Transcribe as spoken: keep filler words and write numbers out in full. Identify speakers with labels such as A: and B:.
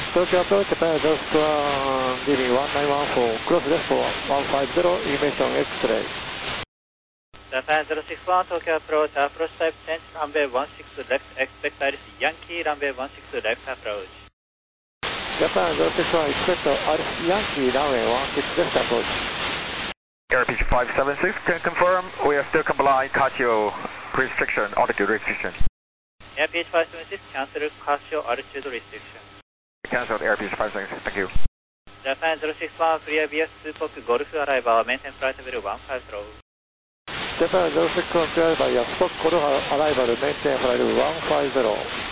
A: Tokyo approach, Japan Exhaust one, leaving one nine one four, cross left for one five zero, illumination X-ray.
B: Japan zero six one, Tokyo approach, approach type change, runway one six left, expect Iris Yankee, runway one six left approach.
A: Japan zero six one, expect Iris Yankee, runway one six left approach.
C: AirPitch five seven six, can confirm we are still complying Casio restriction, altitude restriction.
B: AirPitch five seven six, cancel Casio altitude restriction.
C: Cancelled AirPitch five seven six, thank you.
B: Japan zero six one, clear B S two Pop Golf arrival, maintain flight level one five zero.
A: Japan zero six one, clear by Spock Golf arrival, maintain flight level one five zero.